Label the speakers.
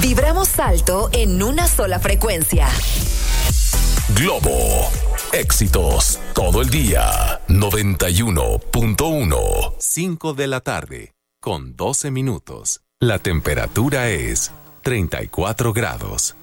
Speaker 1: Vibramos alto en una sola frecuencia.
Speaker 2: Globo. Éxitos todo el día. 91.1. 5 de la tarde, con 12 minutos. La temperatura es 34 grados.